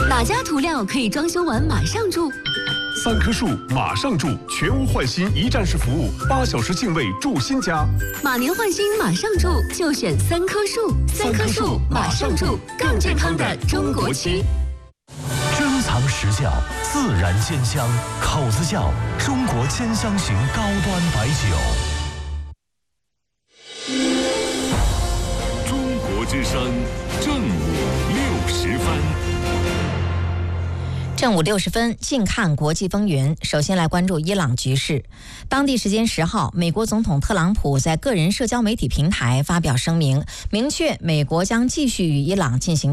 哪家涂料可以装修完马上住 ？3棵树马上住，全屋换新一站式服务，8小时净位住新家。 马年换新马上住，就选3棵树。3棵树马上住，更健康的中国区。 珍藏实窖，自然鲜香，口子窖中国千香型高端白酒。 中国之声正午60分。 正午60分，近看国际风云。首先来关注伊朗局势。当地时间10号，美国总统特朗普在个人社交媒体平台发表声明，明确美国将继续与伊朗进行